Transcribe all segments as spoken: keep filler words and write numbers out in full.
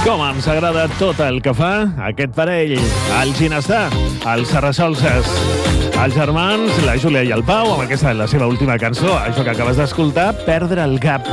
Com ens agrada tot el que fa aquest parell, el Ginestar, els Serrasolses, els germans, la Júlia i el Pau, amb aquesta la seva última cançó, això que acabes d'escoltar, Perdre el cap.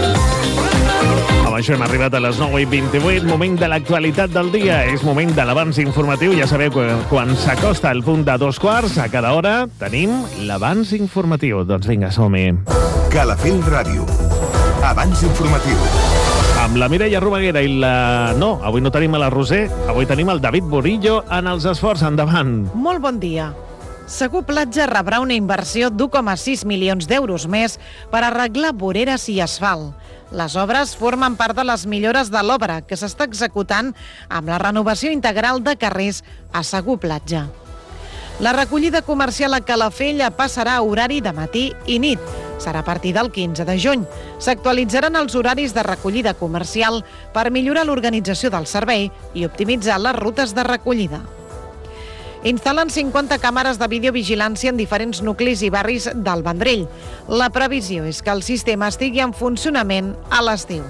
Amb això hem arribat a les nou i vint-i-vuit, moment de l'actualitat del dia, és moment de l'abans informatiu. Ja sabeu que quan s'acosta el punt de dos quarts, a cada hora tenim l'abans informatiu. Doncs vinga, som-hi. Calafell Ràdio, abans informatiu. Amb la Mireia Robaguera i la... No, avui no tenim a la Roser, avui tenim el David Borillo en els esports. Endavant. Molt bon dia. Segur Platja rebrà una inversió d'u coma sis milions d'euros més per arreglar voreres i asfalt. Les obres formen part de les millores de l'obra que s'està executant amb la renovació integral de carrers a Segur Platja. La recollida comercial a Calafell passarà a horari de matí i nit. Serà a partir del quinze de juny. S'actualitzaran els horaris de recollida comercial per millorar l'organització del servei i optimitzar les rutes de recollida. Instal·len cinquanta càmeres de videovigilància en diferents nuclis i barris del Vendrell. La previsió és que el sistema estigui en funcionament a l'estiu.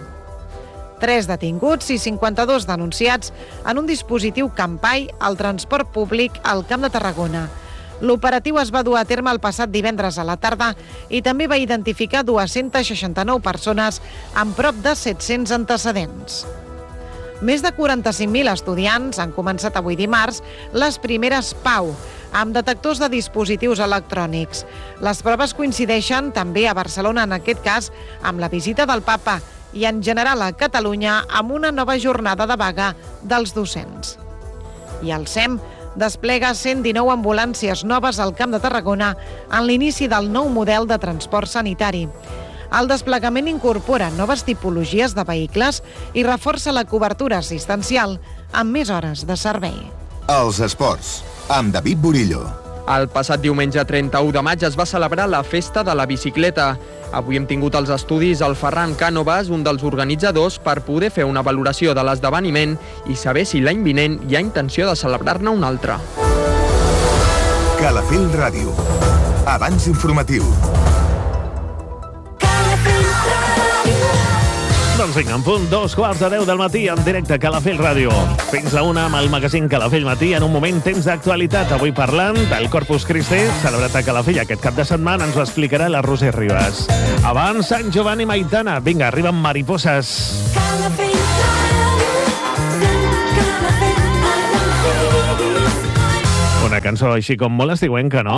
Tres detinguts i cinquanta-dos denunciats en un dispositiu Campai al transport públic al Camp de Tarragona. L'operatiu es va dur a terme el passat divendres a la tarda i també va identificar dues-centes seixanta-nou persones amb prop de set-cents antecedents. Més de quaranta-cinc mil estudiants han començat avui dimarts les primeres Pau, amb detectors de dispositius electrònics. Les proves coincideixen també a Barcelona, en aquest cas, amb la visita del Papa i en general a Catalunya amb una nova jornada de vaga dels docents. I el SEM desplega cent dinou ambulàncies noves al Camp de Tarragona en l'inici del nou model de transport sanitari. El desplegament incorpora noves tipologies de vehicles i reforça la cobertura assistencial amb més hores de servei. Els esports, amb David Borillo. El passat diumenge trenta-u de maig es va celebrar la Festa de la Bicicleta. Avui hem tingut als estudis el Ferran Cànovas, un dels organitzadors, per poder fer una valoració de l'esdeveniment i saber si l'any vinent hi ha intenció de celebrar-ne un altre. Calafell Ràdio, abans informatiu. Doncs vinga, en punt, dos quarts de deu del matí, en directe a Calafell Ràdio. Fins la una amb el magazín Calafell Matí. En un moment, temps d'actualitat. Avui parlant del Corpus Christi, celebrat a Calafell aquest cap de setmana. Ens ho explicarà la Roser Ribas. Abans, Sant Giovanni Maitana. Vinga, arriben Mariposas. Una cançó així com molt estiuenca, no?